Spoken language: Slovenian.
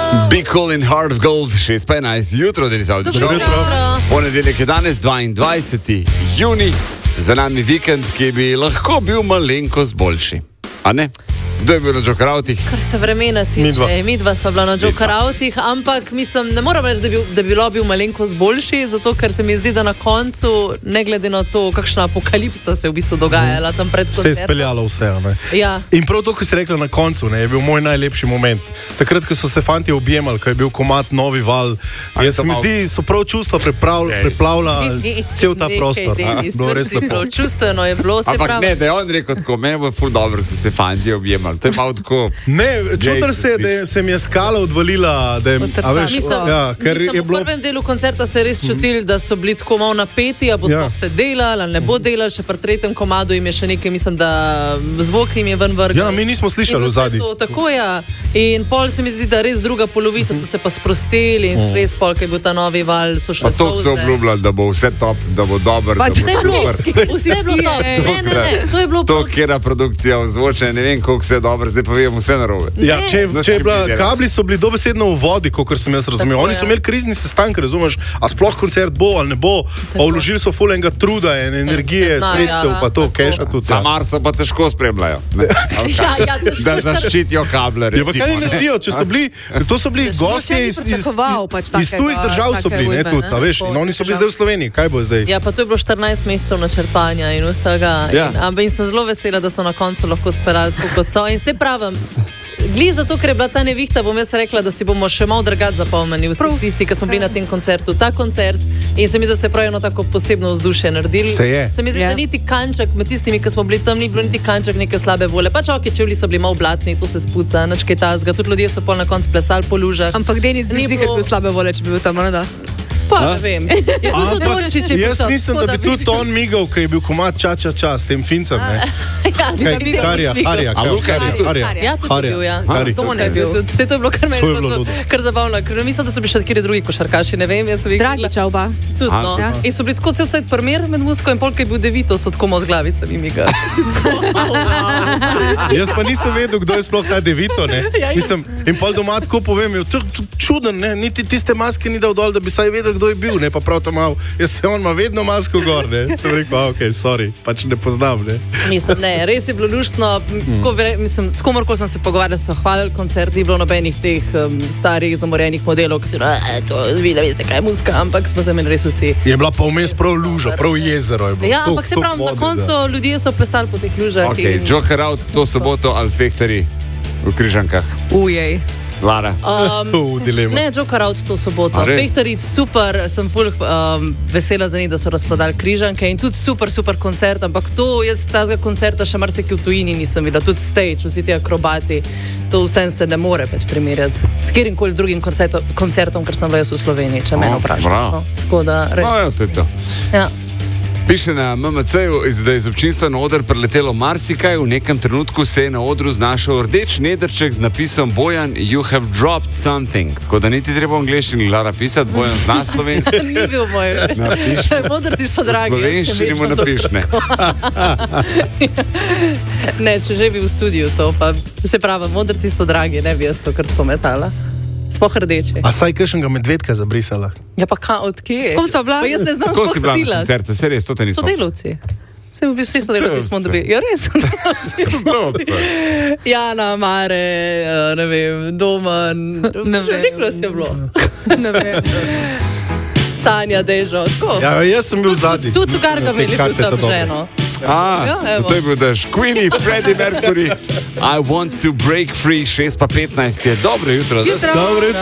Be Cool in Heart of Gold, 6:11, jutro del Zavod. Ponedeljek je danes 22. juni, za nami vikend, ki bi lahko bil malenkost boljši. A ne? Kdo je bil na Džokerautih? Kar se vremena tiče, midva sva bila na Džokerautih, ampak mislim, ne moram reči, da bi bil malenkost boljši, zato ker se mi zdi, da na koncu, ne glede na to, kakšna apokalipsa se je v bistvu dogajala tam pred koncertom. Se je speljalo vse, ne? Ja. In prav to, ko si rekla na koncu, ne, je bil moj najlepši moment. Takrat, ko so se fanti objemali, ko je bil komad Novi val, se mi zdi, so prav čustva preplavila cel ta prostor. Bilo res lepo. Čustveno je bilo, se pravi. Ampak ne, da je on rekel tako, meni bo ful dobro, so se fanti objemali. To je malo tako. Ne, čutil se je, da se mi je skala odvalila, da je, a veš, ja, ker je bilo... V prvem delu koncerta se je res čutili, da so bili tako malo napeti, a bo sploh se delali, ali ne bo delali, še pri tretjem komadu jim je še nekaj, mislim, da zvok jim je ven vrgel. Ja, mi nismo slišali v zadnji. Tako ja. In pol se mi zdi, da res druga polovica so se pa sprostili in res pol, ko je bil ta Novi val, so šle solze. Pa to se obljubljali, da bo vse top, da bo dober, da bo super. Vse je bilo top. Ne, to je bilo... To, kjera produkcija ozvoča, ne vem, koliko se je dobro, zdaj pa vemo vse narobe. Ja, če je bila, kabli so bili dobesedno v vodi, kot sem jaz razumel. Oni so imeli krizni sestank, razumeš, a sploh koncert bo ali ne bo, pa vložili so ful enega truda in energije, sredstev, pa to, keša tudi. Za Marsa pa težko spremljajo. Da zaščitijo kablerje. Ja, pa kaj ne naredijo, če so bili, to so bili gostje iz tujih držav so bili, ne tudi, a veš, in oni so bili zdaj v Sloveniji, kaj bo zdaj? Ja, pa to je bilo 14 mesecev načrtovanja in vsega. In sem zelo vesela, da so na koncu lahko speljali tako kot so. In se pravim, glih zato, ker je bila ta nevihta, bom jaz rekla, da si bomo še malo drugače zapomnili vsi tisti, ki smo bili na tem koncertu. Ta koncert in se mi zdi, da se pravi eno tako posebno vzdušje naredili. Se mi zdi, da niti kanček med tistimi, ki smo bili tam, ni bilo niti kanček neke slabe volje. Pač okej, čevlji so bili malo blatni, to se spuca, nič kaj tazga. Tudi ljudje so pol na koncu plesali po lužah. Ampak Denis bi zdi, ker bi bil slabe volje, če bi bil tam, ne da? Pa ne vem. Jaz mislim, da bi tudi on migal, ko je bil komad Ča s tem Fincem, ne? Harija. Ja, tudi bil, ja. To ne bil. Vse to je bilo kar meni kar zabavno. Ker mislim, da so bili še kjer drugi košarkaši, ne vem. Dragiča oba. Tudi, no. In so bili tako cel cajt primer med muziko in pol, ko je bil Devito, so tako z glavicami migali. Jaz pa nisem vedel, kdo je sploh ta Devito, ne? In pol doma tako povem, čuden, ne? Niti tiste maske ni dal dol, da bi saj vedel, kdo je bil, ne, pa prav to mal, jaz se on ima vedno masko gor, ne, sem rekel, ok, sorry, pač ne poznam, ne. Mislim, ne, res je bilo luštno, mislim, s komorkoli sem se pogovarjal, so hvalili koncert, ni bilo nobenih teh starih zamorjenih modelov, ki so, to videli, veste, kaj je muzika, ampak smo se meni res vsi. Je bila pa vmes prav luža, prav jezero je bilo. Ja, ampak se pravim, na koncu ljudje so plesali po teh lužah. Ok, Džokeraut to soboto ali Fektarji v Križankah? Ujej. Lara. Ne, Džokeraut to soboto. Fektarji super, sem ful vesela za njih, da so razprodali Križanke in tudi super koncert, ampak to jaz tazga koncerta še marsikaj v tujini nisem videla, tudi stage, vsi ti akrobati, to vsem se ne more več primerjati s kjerkoli drugim koncertom, ker sem bila jaz v Sloveniji, če me vprašaš. Tako da res. Ja, to je to. Ja. Piše na MMC-ju, da je iz občinstva na oder preletelo marsikaj, v nekem trenutku se je na odru znašel rdeč nedrček z napisom Bojan, you have dropped something. Tako da niti treba v angleščini Lara pisati, Bojan zna slovenski. Ni bil moj. Modrci so dragi. Slovenščini mu napiš, ne. Ne, če že bi v studiu to, pa se pravi, modrci so dragi, ne bi jaz to kar tako metala. Sploh rdeče. A saj kakšnega medvedka zabrisala? Ja pa od kje? Kako so bila? Pa jaz ne znam sploh hodila. Kako si bila na koncertu? Se res, to te nismo. Sodelavci. Se bi vsi sodelavci smo dobili. Ja, res. Jana, Mare, ne vem, Doman. Ne vem. Nikoli si je bilo. Ne vem. Sanja, Dežo, tako. Ja, jaz sem bil zadnji. Tudi Garga bil tam ženo. To je bil daš. Queenie, Freddie Mercury, I want to break free, 6:15 je. Dobro jutro. Jutro.